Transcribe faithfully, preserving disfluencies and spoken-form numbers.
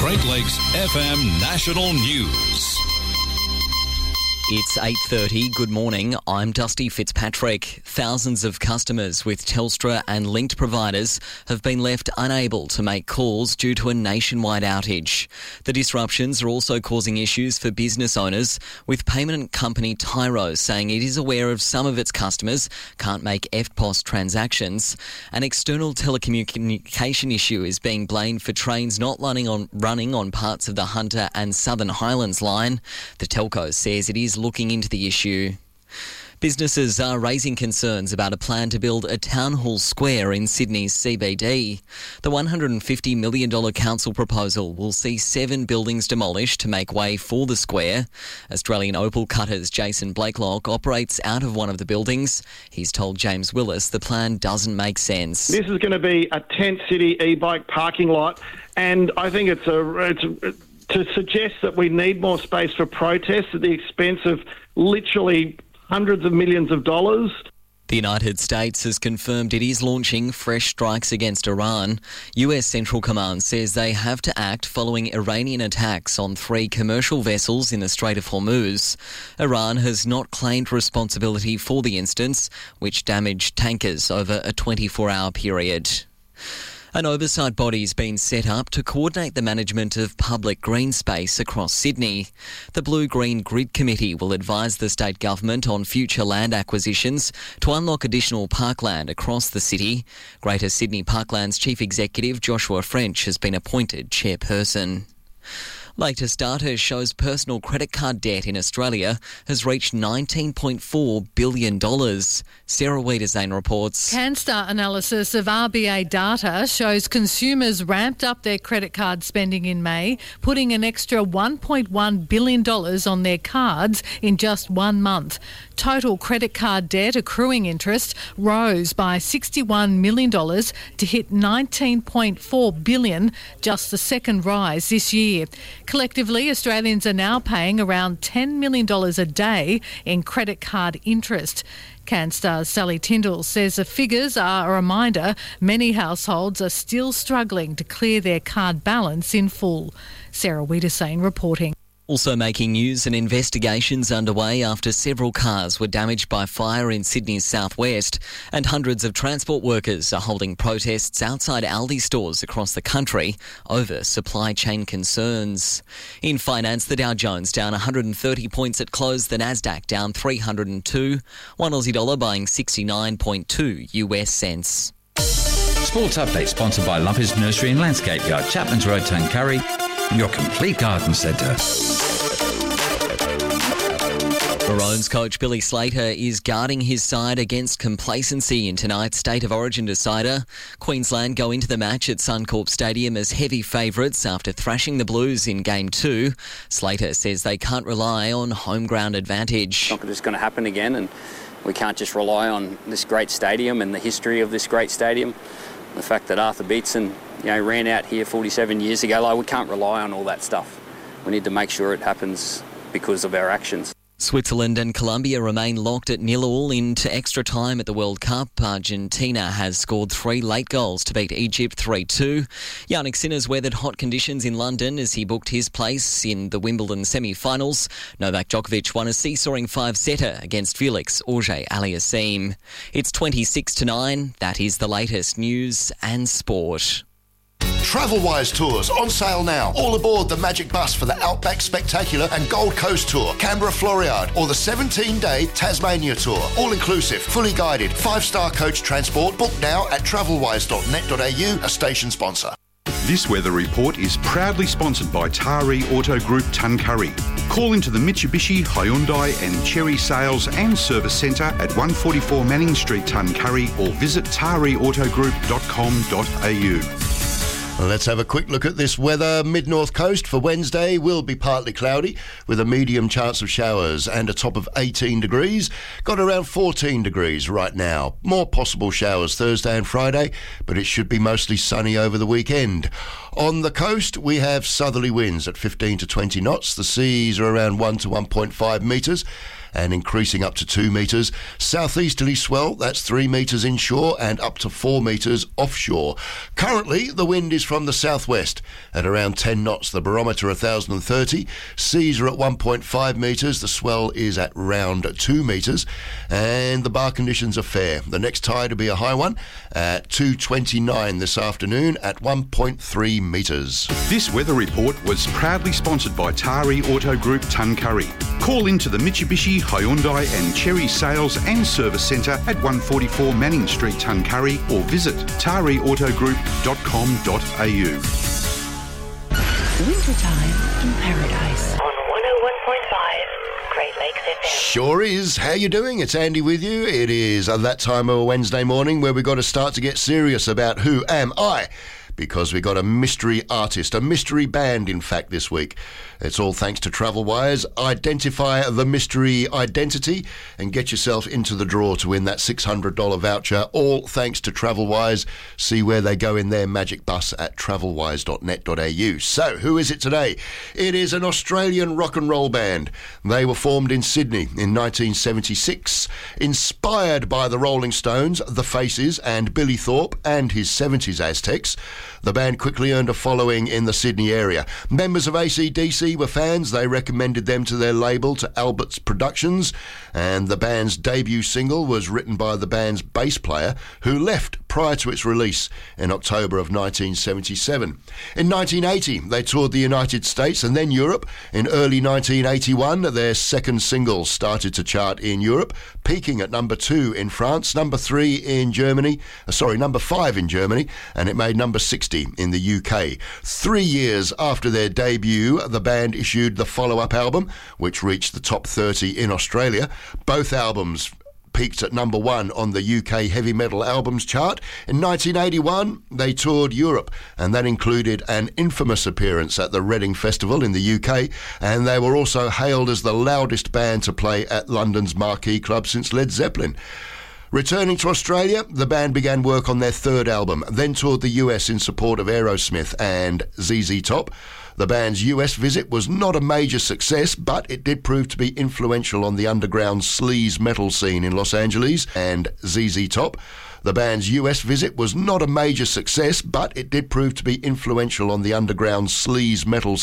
Great Lakes F M National News. It's eight thirty. Good morning. I'm Dusty Fitzpatrick. Thousands of customers with Telstra and linked providers have been left unable to make calls due to a nationwide outage. The disruptions are also causing issues for business owners, with payment company Tyro saying it is aware of some of its customers can't make E F T P O S transactions. An external telecommunication issue is being blamed for trains not running on, running on parts of the Hunter and Southern Highlands line. The telco says it is looking into the issue. Businesses are raising concerns about a plan to build a town hall square in Sydney's C B D. The one hundred fifty million dollars council proposal will see seven buildings demolished to make way for the square. Australian Opal Cutters Jason Blakelock operates out of one of the buildings. He's told James Willis the plan doesn't make sense. This is going to be a tent city e-bike parking lot, and I think it's a... It's a to suggest that we need more space for protests at the expense of literally hundreds of millions of dollars. The United States has confirmed it is launching fresh strikes against Iran. U S Central Command says they have to act following Iranian attacks on three commercial vessels in the Strait of Hormuz. Iran has not claimed responsibility for the incidents, which damaged tankers over a twenty-four hour period. An oversight body's been set up to coordinate the management of public green space across Sydney. The Blue-Green Grid Committee will advise the state government on future land acquisitions to unlock additional parkland across the city. Greater Sydney Parkland's Chief Executive Joshua French has been appointed chairperson. Latest data shows personal credit card debt in Australia has reached nineteen point four billion dollars. Sarah Wiedersane reports. CanStar analysis of R B A data shows consumers ramped up their credit card spending in May, putting an extra one point one billion dollars on their cards in just one month. Total credit card debt accruing interest rose by sixty-one million dollars to hit nineteen point four billion dollars, just the second rise this year. Collectively, Australians are now paying around ten million dollars a day in credit card interest. CanStar's Sally Tyndall says the figures are a reminder many households are still struggling to clear their card balance in full. Sarah Wiedersane reporting. Also making news, an investigation's underway after several cars were damaged by fire in Sydney's southwest, and hundreds of transport workers are holding protests outside Aldi stores across the country over supply chain concerns. In finance, the Dow Jones down one hundred thirty points at close, the Nasdaq down three hundred two, one Aussie dollar buying sixty-nine point two U S cents. Sports Update sponsored by Lumpers Nursery and Landscape Yard, Chapman's Road, Tuncurry, your complete garden centre. Maroons coach Billy Slater is guarding his side against complacency in tonight's State of Origin decider. Queensland go into the match at Suncorp Stadium as heavy favourites after thrashing the Blues in Game two. Slater says they can't rely on home ground advantage. It's not just going to happen again, and we can't just rely on this great stadium and the history of this great stadium. The fact that Arthur Beetson, you know, ran out here forty-seven years ago, like, we can't rely on all that stuff. We need to make sure it happens because of our actions. Switzerland and Colombia remain locked at nil all into extra time at the World Cup. Argentina has scored three late goals to beat Egypt three two. Yannick Sinner's weathered hot conditions in London as he booked his place in the Wimbledon semi-finals. Novak Djokovic won a seesawing five-setter against Felix Auger-Aliassime. It's twenty-six to nine. That is the latest news and sport. Travelwise Tours on sale now. All aboard the Magic Bus for the Outback Spectacular and Gold Coast Tour, Canberra Floriade, or the seventeen day Tasmania Tour. All inclusive, fully guided, five-star coach transport. Book now at travelwise dot net dot a u, a station sponsor. This weather report is proudly sponsored by Taree Auto Group Tuncurry. Call into the Mitsubishi, Hyundai and Chery Sales and Service Centre at one forty-four Manning Street, Tuncurry, or visit taree auto group dot com dot a u. Let's have a quick look at this weather. Mid-North Coast for Wednesday will be partly cloudy with a medium chance of showers and a top of eighteen degrees. Got around fourteen degrees right now. More possible showers Thursday and Friday, but it should be mostly sunny over the weekend. On the coast, we have southerly winds at fifteen to twenty knots. The seas are around one to one point five metres. and increasing up to two metres. Southeasterly swell, that's three metres inshore and up to four metres offshore. Currently, the wind is from the southwest at around ten knots. The barometer one thousand thirty. Seas are at one point five metres. The swell is at around two metres. And the bar conditions are fair. The next tide will be a high one at two twenty-nine this afternoon at one point three metres. This weather report was proudly sponsored by Tari Auto Group Tuncurry. Call into the Mitsubishi, Hyundai and Cherry Sales and Service Centre at one forty-four Manning Street, Tuncurry, or visit tari auto group dot com dot a u. Wintertime in Paradise on one oh one point five Great Lakes F M. Sure is. How you doing? It's Andy with you. It is at that time of a Wednesday morning where we've got to start to get serious about who am I, because we got a mystery artist, a mystery band, in fact, this week. It's all thanks to TravelWise. Identify the mystery identity and get yourself into the draw to win that six hundred dollars voucher, all thanks to TravelWise. See where they go in their magic bus at travel wise dot net dot a u. So, who is it today? It is an Australian rock and roll band. They were formed in Sydney in nineteen seventy-six, inspired by the Rolling Stones, The Faces and Billy Thorpe and his seventies Aztecs. The band quickly earned a following in the Sydney area. Members of A C D C were fans. They recommended them to their label, to Albert's Productions, and the band's debut single was written by the band's bass player, who left prior to its release in October of nineteen seventy-seven. In nineteen eighty, they toured the United States and then Europe. In early nineteen eighty-one, their second single started to chart in Europe, peaking at number two in France, number three in Germany, uh, sorry, number five in Germany, and it made number sixty in the U K. Three years after their debut, the band issued the follow-up album, which reached the top thirty in Australia. Both albums peaked at number one on the U K Heavy Metal Albums chart. In nineteen eighty-one, they toured Europe, and that included an infamous appearance at the Reading Festival in the U K, and they were also hailed as the loudest band to play at London's Marquee Club since Led Zeppelin. Returning to Australia, the band began work on their third album, then toured the U S in support of Aerosmith and Z Z Top. The band's U S visit was not a major success, but it did prove to be influential on the underground sleaze metal scene in Los Angeles and Z Z Top. The band's U S visit was not a major success, but it did prove to be influential on the underground sleaze metal